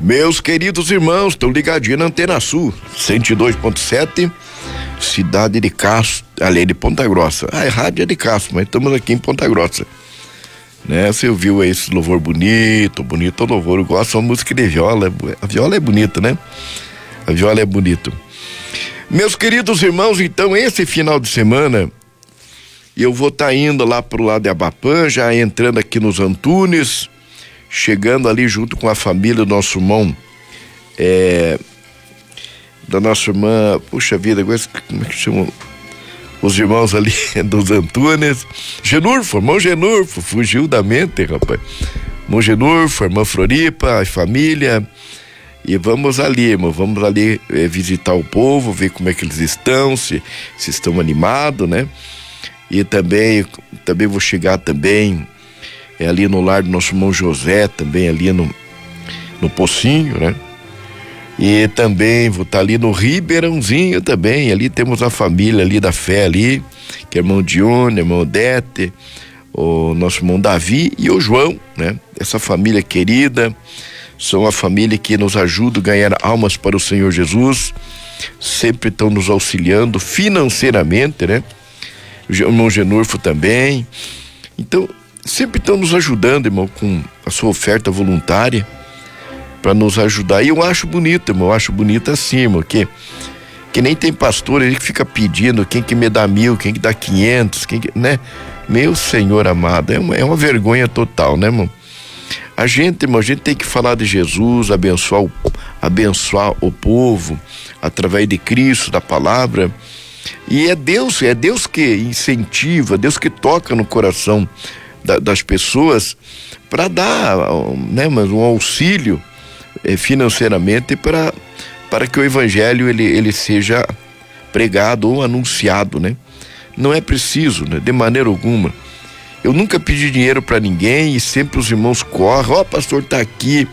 Meus queridos irmãos, estão ligadinhos na Antena Sul, 102.7, cidade de Castro, ali de Ponta Grossa. A rádio é de Castro, mas estamos aqui em Ponta Grossa. Né? Você ouviu aí esse louvor bonito louvor. Eu gosto da música de viola. A viola é bonita, né? A viola é bonita. Meus queridos irmãos, então, esse final de semana, eu vou estar indo lá pro lado de Abapã, já entrando aqui nos Antunes, chegando ali junto com a família do nosso irmão, da nossa irmã, puxa vida, como é que chamam? Os irmãos ali dos Antunes, irmão Genurfo, fugiu da mente, rapaz. Irmão Genurfo, irmã Floripa, a família, e vamos ali, irmão, visitar o povo, ver como é que eles estão, se estão animados, né? E também vou chegar também ali no lar do nosso irmão José, também ali no Pocinho, né? E também vou estar ali no Ribeirãozinho também, ali temos a família ali da fé ali, que é irmão Dione, irmão Odete, o nosso irmão Davi e o João, né? Essa família querida, são a família que nos ajuda a ganhar almas para o Senhor Jesus, sempre estão nos auxiliando financeiramente, né? O irmão Genurfo também, então sempre estão nos ajudando, irmão, com a sua oferta voluntária para nos ajudar. E eu acho bonito, irmão, assim, irmão, que nem tem pastor ele que fica pedindo quem que me dá 1.000, quem que dá 500, né? Meu Senhor amado, é uma vergonha total, né, irmão? A gente tem que falar de Jesus, abençoar o povo através de Cristo, da palavra. E é Deus que incentiva, Deus que toca no coração das pessoas para dar, né, um auxílio financeiramente para que o evangelho ele seja pregado ou anunciado, né? Não é preciso, né, de maneira alguma. Eu nunca pedi dinheiro para ninguém e sempre os irmãos correm, pastor, tá aqui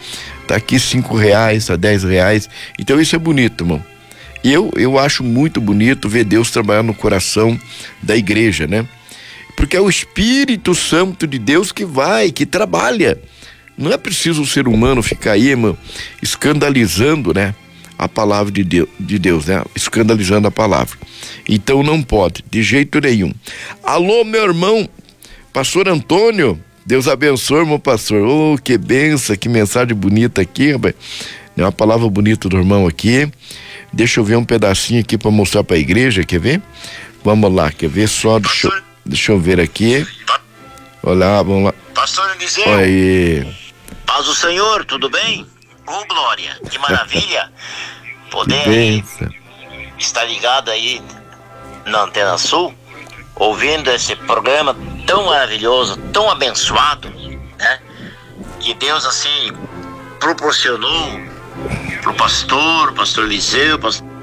R$5, tá R$10. Então isso é bonito, irmão. Eu acho muito bonito ver Deus trabalhar no coração da igreja, né? Porque é o Espírito Santo de Deus que trabalha. Não é preciso o ser humano ficar aí, irmão, escandalizando, né? A palavra de Deus, né? Escandalizando a palavra. Então não pode, de jeito nenhum. Alô, meu irmão, pastor Antônio, Deus abençoe, irmão pastor. Oh, que benção, que mensagem bonita aqui, rapaz. É uma palavra bonita do irmão aqui. Deixa eu ver um pedacinho aqui para mostrar para a igreja, quer ver? Vamos lá, quer ver só? Deixa eu ver aqui. Olá, vamos lá. Pastor Eliseu. Oi. Paz do Senhor, tudo bem? Oh, glória, que maravilha poder aí estar ligado aí na Antena Sul, ouvindo esse programa tão maravilhoso, tão abençoado, né? Que Deus assim proporcionou pro pastor Eliseu,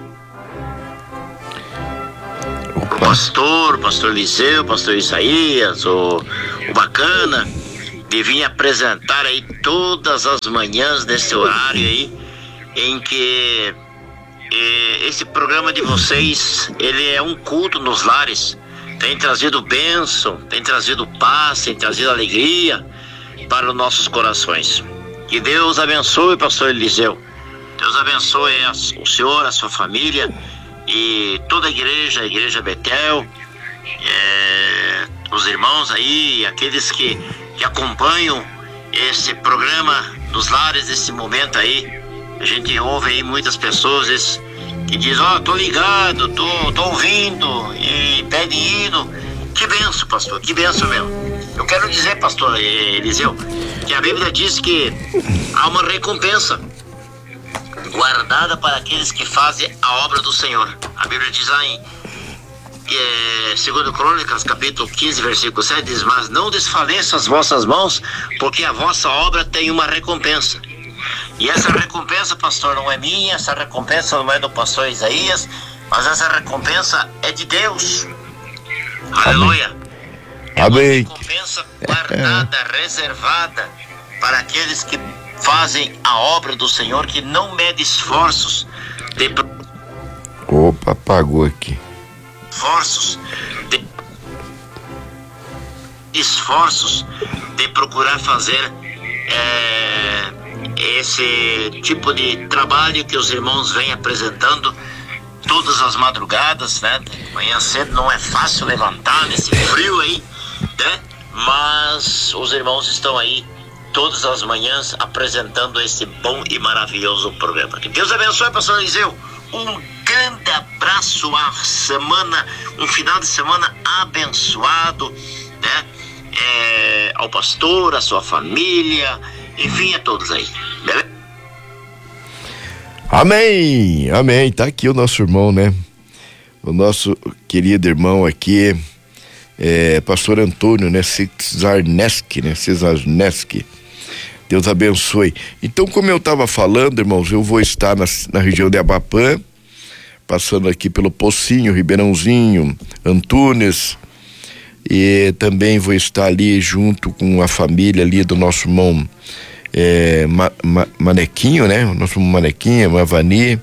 pastor Eliseu, pastor Isaías, o bacana de vir apresentar aí todas as manhãs nesse horário aí, em que esse programa de vocês, ele é um culto nos lares, tem trazido bênção, tem trazido paz, tem trazido alegria para os nossos corações. Que Deus abençoe, pastor Eliseu. Deus abençoe o senhor, a sua família e toda a igreja Betel, os irmãos aí, aqueles que acompanham esse programa nos lares, nesse momento aí. A gente ouve aí muitas pessoas que dizem, tô ligado, tô ouvindo e pedem hino. Que benção, pastor, que benção mesmo. Eu quero dizer, pastor Eliseu, que a Bíblia diz que há uma recompensa guardada para aqueles que fazem a obra do Senhor. A Bíblia diz lá em 2 Crônicas, capítulo 15, versículo 7, diz, mas não desfaleçam as vossas mãos, porque a vossa obra tem uma recompensa. E essa recompensa, pastor, não é minha, essa recompensa não é do pastor Isaías, mas essa recompensa é de Deus. Aleluia. É uma recompensa guardada, reservada para aqueles que fazem a obra do Senhor, que não mede esforços de... Opa, apagou aqui. Esforços de procurar fazer esse tipo de trabalho que os irmãos vêm apresentando todas as madrugadas, né? Manhã cedo não é fácil levantar nesse frio aí, né? Mas os irmãos estão aí todas as manhãs apresentando esse bom e maravilhoso programa. Que Deus abençoe, pastor Eliseu. Um grande abraço, a semana, um final de semana abençoado, né? Ao pastor, à sua família, enfim, a todos aí. Beleza? Amém, amém. Tá aqui o nosso irmão, né? O nosso querido irmão aqui, pastor Antônio, né? Cesarneski, né? Cesarneski. Deus abençoe. Então, como eu estava falando, irmãos, eu vou estar na região de Abapã, passando aqui pelo Pocinho, Ribeirãozinho, Antunes, e também vou estar ali junto com a família ali do nosso irmão Manequinho, né? O nosso Manequinho, Mavani,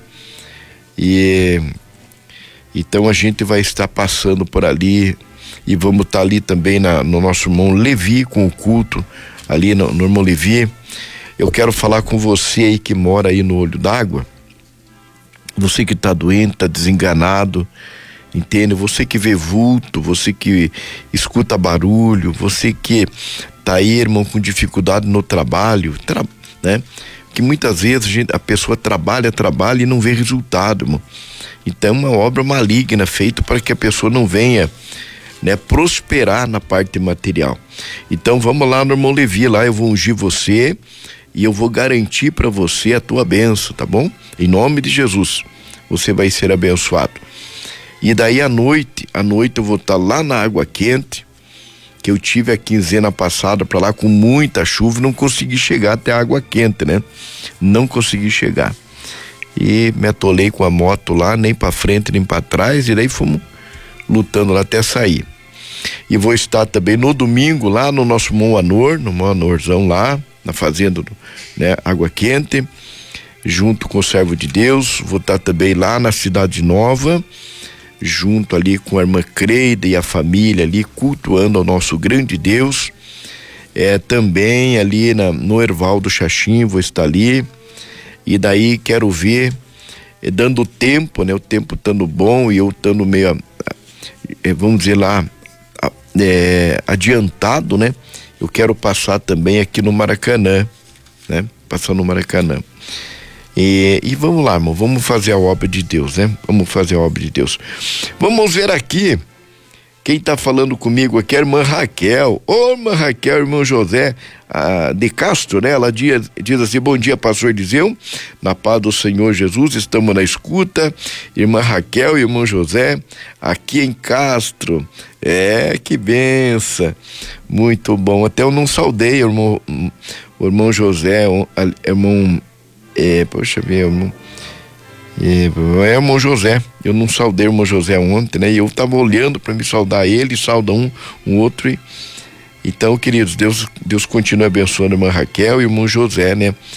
e então a gente vai estar passando por ali e vamos estar ali também no nosso irmão Levi, com o culto ali no irmão Levi. Eu quero falar com você aí que mora aí no Olho d'Água, você que está doente, está desenganado, entende? Você que vê vulto, você que escuta barulho, você que tá aí, irmão, com dificuldade no trabalho, né? Que muitas vezes a pessoa trabalha e não vê resultado, irmão. Então é uma obra maligna feita para que a pessoa não venha, né, prosperar na parte material. Então vamos lá no irmão Levi, lá eu vou ungir você e eu vou garantir para você a tua bênção, tá bom? Em nome de Jesus, você vai ser abençoado. E daí à noite eu vou estar lá na Água Quente, que eu tive a quinzena passada para lá com muita chuva, não consegui chegar até a Água Quente, né? Não consegui chegar. E me atolei com a moto lá, nem para frente nem para trás, e daí fomos lutando lá até sair. E vou estar também no domingo lá no nosso Mão Anor, no Mão Anorzão lá, na fazenda, né, Água Quente, junto com o servo de Deus. Vou estar também lá na Cidade Nova, junto ali com a irmã Creida e a família ali, cultuando ao nosso grande Deus. Também ali no Erval do Xaxim, vou estar ali. E daí quero ver, dando tempo, né? O tempo estando bom e eu estando meio, vamos dizer lá, adiantado, né? Eu quero passar também aqui no Maracanã, né? Passar no Maracanã. E vamos lá, irmão, vamos fazer a obra de Deus, né? Vamos fazer a obra de Deus. Vamos ver aqui, quem tá falando comigo aqui é a irmã Raquel. Ô, irmã Raquel, irmão José de Castro, né? Ela diz assim: bom dia, pastor Eliseu, na paz do Senhor Jesus, estamos na escuta. Irmã Raquel e irmão José, aqui em Castro. Que benção, muito bom. Até eu não saudei o irmão José, irmão, poxa vida, irmão José, eu não saudei o irmão José ontem, né? E eu tava olhando para me saudar ele, sauda um outro. Então, queridos, Deus continue abençoando a irmã Raquel e o irmão José, né?